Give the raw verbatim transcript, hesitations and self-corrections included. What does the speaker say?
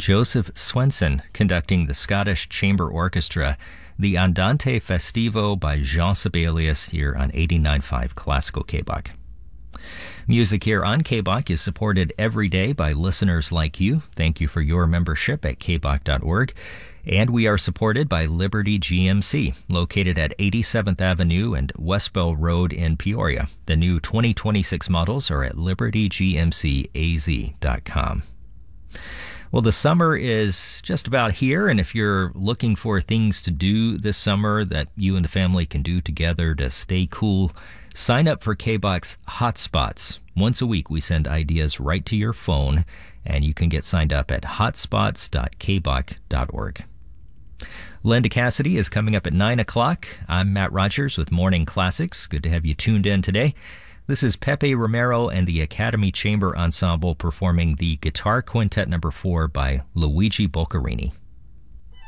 Joseph Swenson conducting the Scottish Chamber Orchestra, the Andante Festivo by Jean Sibelius here on eighty-nine point five Classical K B O C. Music here on K B O C is supported every day by listeners like you. Thank you for your membership at k b o c dot org. And we are supported by Liberty G M C, located at eighty-seventh Avenue and Westbell Road in Peoria. The new twenty twenty-six models are at liberty g m c a z dot com. Well, the summer is just about here, and if you're looking for things to do this summer that you and the family can do together to stay cool, sign up for K B O C's Hotspots. Once a week, we send ideas right to your phone, and you can get signed up at hotspots dot k b o c dot org. Linda Cassidy is coming up at nine o'clock. I'm Matt Rogers with Morning Classics. Good to have you tuned in today. This is Pepe Romero and the Academy Chamber Ensemble performing the Guitar Quintet number four by Luigi Boccherini.